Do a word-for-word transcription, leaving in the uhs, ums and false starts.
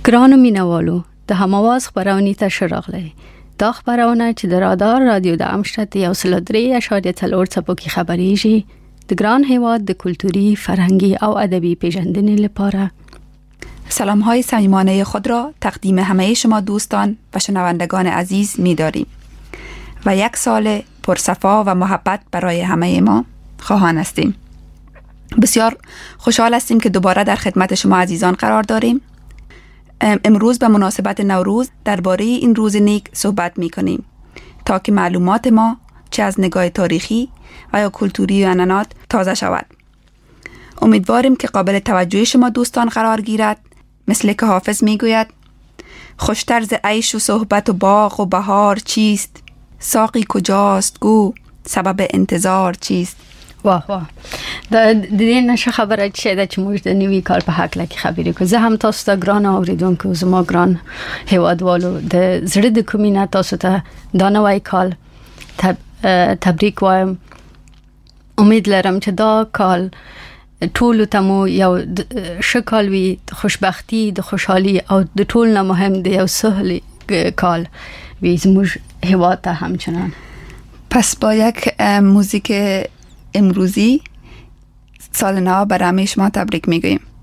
گران و مینوالو ده هماواز خبرانی تشراغلی دا خبرونه چې د رادار رادیو د امشتت یو سل درې اشاریه څلور څپوکي خبریږي د گران هیواد د کلتوری، فرهنگی او ادبی پیژندنې لپاره. سلام های صمیمانه خود را تقدیم همه شما دوستان و شنوندگان عزیز می داریم و یک سال پرصفا و محبت برای همه ما خواهان هستیم. بسیار خوشحال هستیم که دوباره در خدمت شما عزیزان قرار داریم. امروز به مناسبت نوروز درباره این روز نیک صحبت می کنیم تا که معلومات ما چه از نگاه تاریخی و یا کلتوری و عنعنات تازه شود. امیدواریم که قابل توجه شما دوستان قرار گیرد، مثل که حافظ می گوید: خوشتر ز عیش و صحبت و باغ و بهار چیست؟ ساقی کجاست گو سبب انتظار چیست؟ واه واه دا د دې نشه خبره چې دا چې موږ د نوي کال په حق لکه خبرې کو. زه هم تاسو ته ګران اوریدونکو، زما ګران هیوادوالو، د زړه د کومینه تاسو ته دا نوی کال تب تبریک وایم. امید لرم چې دا کال ټول ته مو یو ښه کال وي، د خوشبختی، د خوشحالي او د ټول نه مهم د یو سهل کال وي زموږ هیواد ته همچنان. پس با یک موزیک امروزی سال نو برای شما تبریک میگویم.